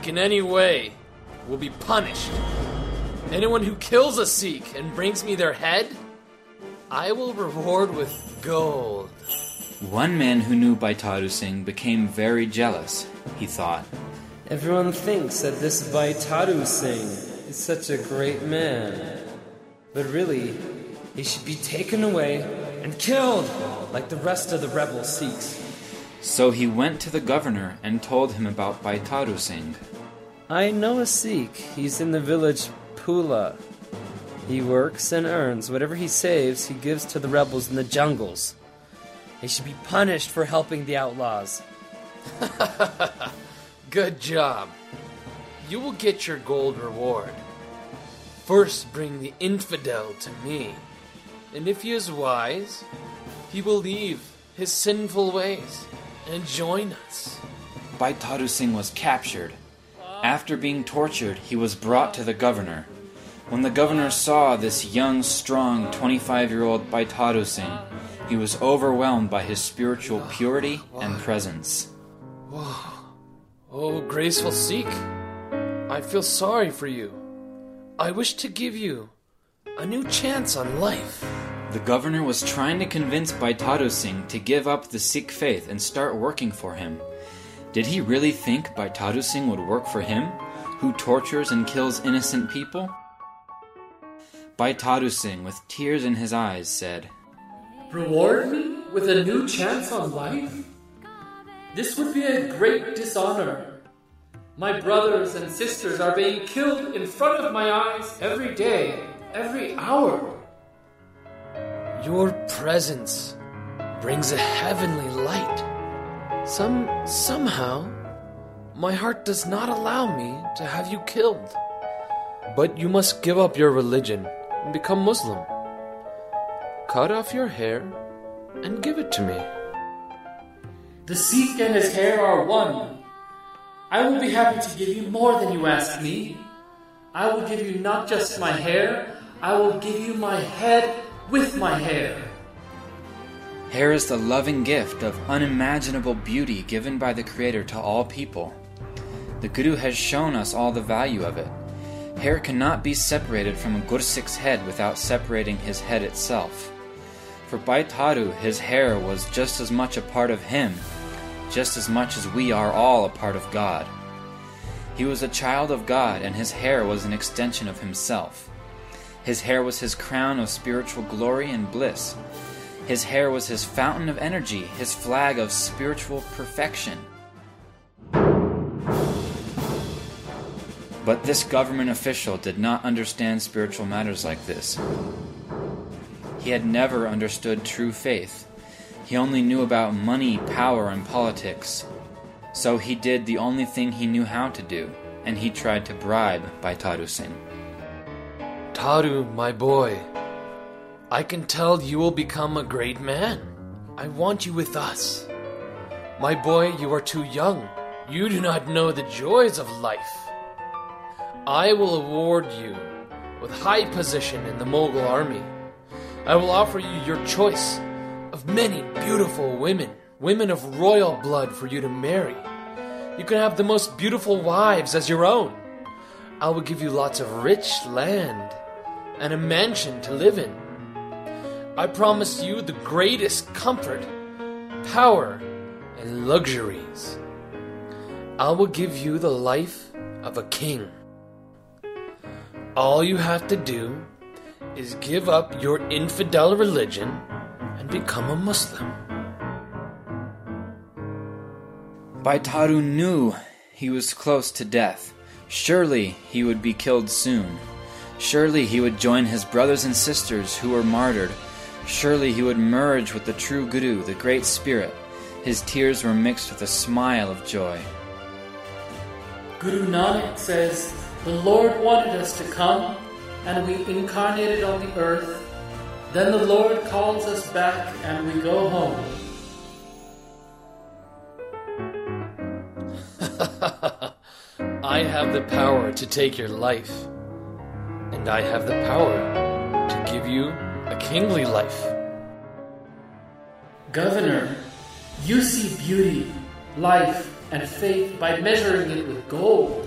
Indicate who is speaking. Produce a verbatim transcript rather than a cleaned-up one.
Speaker 1: in any way will be punished. Anyone who kills a Sikh and brings me their head, I will reward with gold.
Speaker 2: One man who knew Baitaru Singh became very jealous. He thought,
Speaker 3: everyone thinks that this Baitaru Singh is such a great man. But really, he should be taken away and killed like the rest of the rebel Sikhs.
Speaker 2: So he went to the governor and told him about Baitaru Singh.
Speaker 3: I know a Sikh. He's in the village Pula. He works and earns. Whatever he saves, he gives to the rebels in the jungles. He should be punished for helping the outlaws.
Speaker 1: Good job. You will get your gold reward. First bring the infidel to me, and if he is wise, he will leave his sinful ways and join us.
Speaker 2: Baitaru Singh was captured. After being tortured, he was brought to the governor. When the governor saw this young, strong, twenty-five-year-old Baitaru Singh, he was overwhelmed by his spiritual purity and presence.
Speaker 1: Whoa. Oh, graceful Sikh, I feel sorry for you. I wish to give you a new chance on life.
Speaker 2: The governor was trying to convince Baitaru Singh to give up the Sikh faith and start working for him. Did he really think Baitaru Singh would work for him, who tortures and kills innocent people? Baitaru Singh, with tears in his eyes, said,
Speaker 4: reward me with a new chance on life? This would be a great dishonor. My brothers and sisters are being killed in front of my eyes every day, every hour.
Speaker 1: Your presence brings a heavenly light. Some, somehow, my heart does not allow me to have you killed. But you must give up your religion and become Muslim. Cut off your hair and give it to me.
Speaker 4: The Sikh and his hair are one. I will be happy to give you more than you ask me. I will give you not just my hair, I will give you my head with my hair.
Speaker 2: Hair is the loving gift of unimaginable beauty given by the Creator to all people. The Guru has shown us all the value of it. Hair cannot be separated from a Gursikh's head without separating his head itself. For Baitaru, his hair was just as much a part of him, just as much as we are all a part of God. He was a child of God, and his hair was an extension of himself. His hair was his crown of spiritual glory and bliss. His hair was his fountain of energy, his flag of spiritual perfection. But this government official did not understand spiritual matters like this. He had never understood true faith. He only knew about money, power, and politics. So he did the only thing he knew how to do, and he tried to bribe Baitaru Singh.
Speaker 1: Taru, my boy, I can tell you will become a great man. I want you with us. My boy, you are too young. You do not know the joys of life. I will award you with high position in the Mughal army. I will offer you your choice of many beautiful women, women of royal blood for you to marry. You can have the most beautiful wives as your own. I will give you lots of rich land and a mansion to live in. I promise you the greatest comfort, power, and luxuries. I will give you the life of a king. All you have to do is give up your infidel religion and become a Muslim.
Speaker 2: Baitaru knew he was close to death. Surely he would be killed soon. Surely he would join his brothers and sisters who were martyred. Surely he would merge with the true Guru, the Great Spirit. His tears were mixed with a smile of joy.
Speaker 4: Guru Nanak says, the Lord wanted us to come, and we incarnated on the earth. Then the Lord calls us back, and we go home.
Speaker 1: I have the power to take your life, and I have the power to give you a kingly life.
Speaker 4: Governor, you see beauty, life, and faith by measuring it with gold.